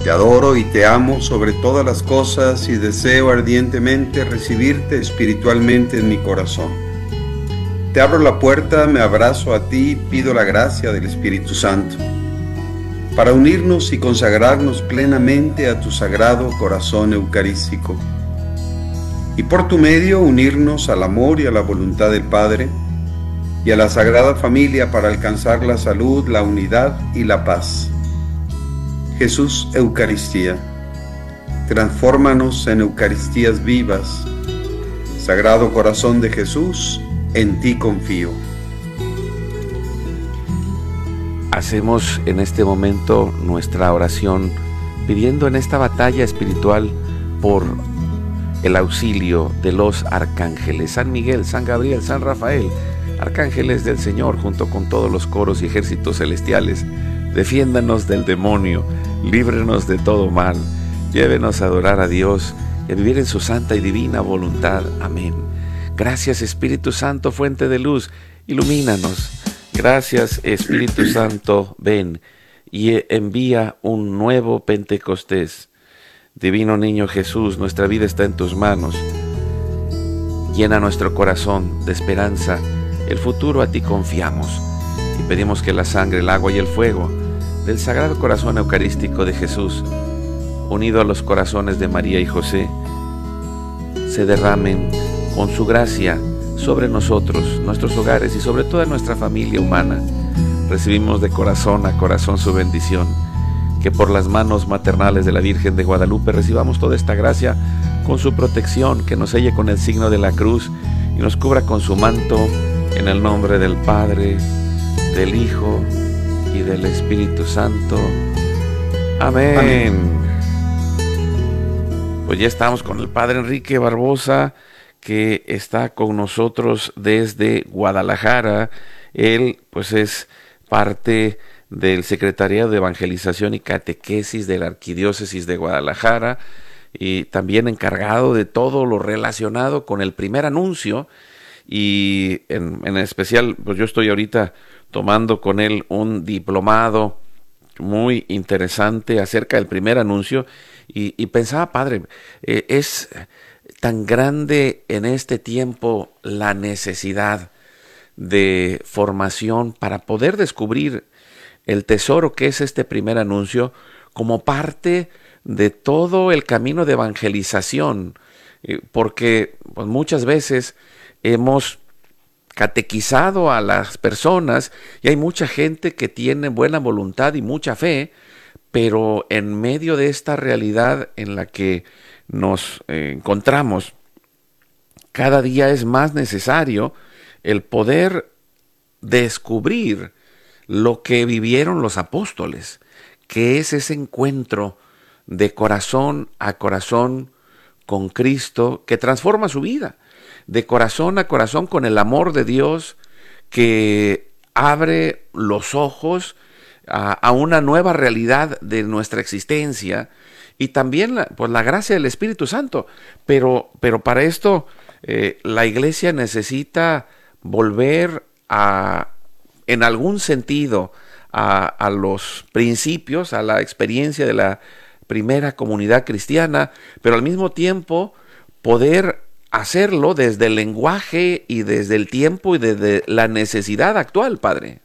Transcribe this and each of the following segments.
Te adoro y te amo sobre todas las cosas y deseo ardientemente recibirte espiritualmente en mi corazón. Te abro la puerta, me abrazo a ti y pido la gracia del Espíritu Santo para unirnos y consagrarnos plenamente a tu sagrado corazón eucarístico y por tu medio unirnos al amor y a la voluntad del Padre y a la Sagrada Familia para alcanzar la salud, la unidad y la paz. Jesús Eucaristía, transfórmanos en Eucaristías vivas. Sagrado Corazón de Jesús, en ti confío. Hacemos en este momento nuestra oración pidiendo en esta batalla espiritual por el auxilio de los arcángeles, San Miguel, San Gabriel, San Rafael, arcángeles del Señor junto con todos los coros y ejércitos celestiales. Defiéndanos del demonio, líbrenos de todo mal, llévenos a adorar a Dios y a vivir en su santa y divina voluntad. Amén. Gracias Espíritu Santo, fuente de luz, ilumínanos. Gracias Espíritu Santo, ven y envía un nuevo Pentecostés. Divino Niño Jesús, nuestra vida está en tus manos. Llena nuestro corazón de esperanza, el futuro a ti confiamos. Y pedimos que la sangre, el agua y el fuego del Sagrado Corazón Eucarístico de Jesús, unido a los corazones de María y José, se derramen con su gracia sobre nosotros, nuestros hogares y sobre toda nuestra familia humana. Recibimos de corazón a corazón su bendición. Que por las manos maternales de la Virgen de Guadalupe recibamos toda esta gracia con su protección, que nos selle con el signo de la cruz y nos cubra con su manto, en el nombre del Padre, del Hijo y del Espíritu Santo. Amén. Amén. Pues ya estamos con el Padre Enrique Barbosa, que está con nosotros desde Guadalajara. Él pues es parte del Secretariado de Evangelización y Catequesis de la Arquidiócesis de Guadalajara y también encargado de todo lo relacionado con el primer anuncio. Y en especial, pues yo estoy ahorita tomando con él un diplomado muy interesante acerca del primer anuncio y pensaba, Padre, es tan grande en este tiempo la necesidad de formación para poder descubrir el tesoro que es este primer anuncio como parte de todo el camino de evangelización, porque pues, muchas veces hemos catequizado a las personas y hay mucha gente que tiene buena voluntad y mucha fe, pero en medio de esta realidad en la que nos encontramos, cada día es más necesario el poder descubrir lo que vivieron los apóstoles, que es ese encuentro de corazón a corazón con Cristo que transforma su vida, de corazón a corazón con el amor de Dios que abre los ojos a una nueva realidad de nuestra existencia y también la gracia del Espíritu Santo. Pero para esto la Iglesia necesita volver en algún sentido a los principios, a la experiencia de la primera comunidad cristiana, pero al mismo tiempo poder hacerlo desde el lenguaje y desde el tiempo y desde la necesidad actual, Padre.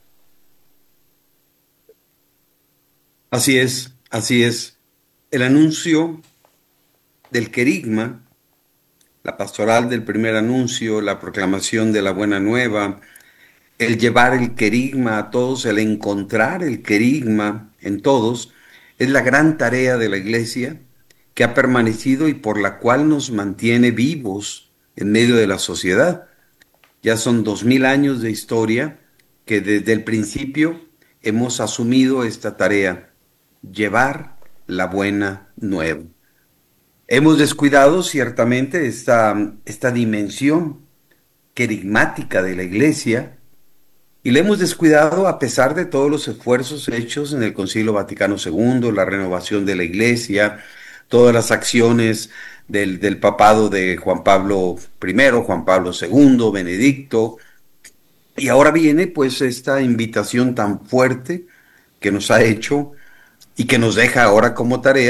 Así es, así es. El anuncio del querigma, la pastoral del primer anuncio, la proclamación de la buena nueva, el llevar el querigma a todos, el encontrar el querigma en todos, es la gran tarea de la Iglesia que ha permanecido y por la cual nos mantiene vivos en medio de la sociedad. Ya son 2000 años de historia que desde el principio hemos asumido esta tarea, llevar la buena nueva. Hemos descuidado ciertamente esta dimensión querigmática de la Iglesia y la hemos descuidado a pesar de todos los esfuerzos hechos en el Concilio Vaticano II, la renovación de la Iglesia, todas las acciones del papado de Juan Pablo I, Juan Pablo II, Benedicto. Y ahora viene pues esta invitación tan fuerte que nos ha hecho y que nos deja ahora como tarea